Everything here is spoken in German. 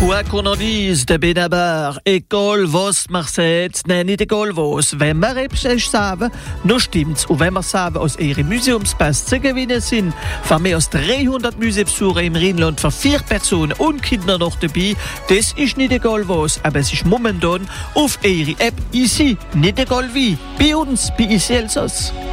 Quoi qu'on en dise de Benabar, egal was man sagt, nein, nicht egal was, wenn wir etwas sagen, noch stimmt's. Und wenn wir sagen, aus ihrem Museumspass zu gewinnen sind, für mehr als 300 Museumsbesucher im Rheinland, für 4 Personen und Kinder noch dabei, das ist nicht egal was, aber es ist momentan auf ihre App easy, nicht egal wie, bei uns, bei Easy Elsass.